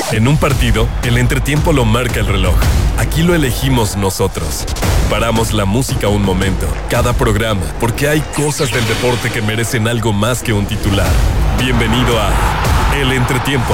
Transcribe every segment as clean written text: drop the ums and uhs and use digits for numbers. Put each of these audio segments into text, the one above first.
En un partido, el entretiempo lo marca el reloj. Aquí lo elegimos nosotros. Paramos la música un momento, cada programa, porque hay cosas del deporte que merecen algo más que un titular. Bienvenido a El Entretiempo.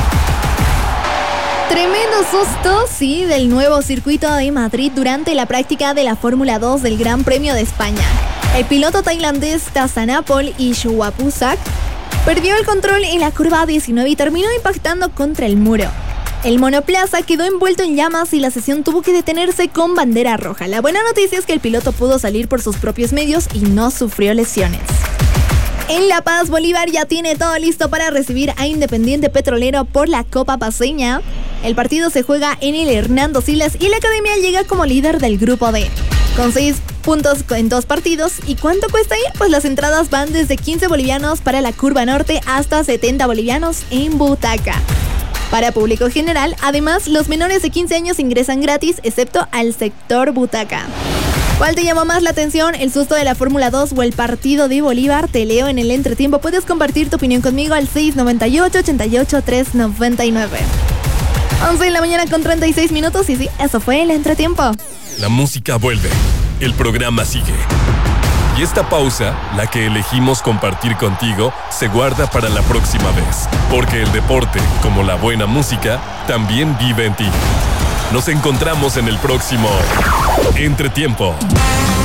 Tremendo susto, sí, del nuevo circuito de Madrid durante la práctica de la Fórmula 2 del Gran Premio de España. El piloto tailandés Tassanapol Ishwapusak perdió el control en la curva 19 y terminó impactando contra el muro. El monoplaza quedó envuelto en llamas y la sesión tuvo que detenerse con bandera roja. La buena noticia es que el piloto pudo salir por sus propios medios y no sufrió lesiones. En La Paz, Bolívar ya tiene todo listo para recibir a Independiente Petrolero por la Copa Paceña. El partido se juega en el Hernando Siles y la academia llega como líder del grupo D, con 6 puntos en 2 partidos. ¿Y cuánto cuesta ir? Pues las entradas van desde 15 bolivianos para la curva norte hasta 70 bolivianos en butaca. Para público general, además, los menores de 15 años ingresan gratis, excepto al sector butaca. ¿Cuál te llamó más la atención? ¿El susto de la Fórmula 2 o el partido de Bolívar? Te leo en el entretiempo. Puedes compartir tu opinión conmigo al 698-88-399. 11 de la mañana con 36 minutos y sí, eso fue el entretiempo. La música vuelve, el programa sigue. Y esta pausa, la que elegimos compartir contigo, se guarda para la próxima vez. Porque el deporte, como la buena música, también vive en ti. Nos encontramos en el próximo Entretiempo.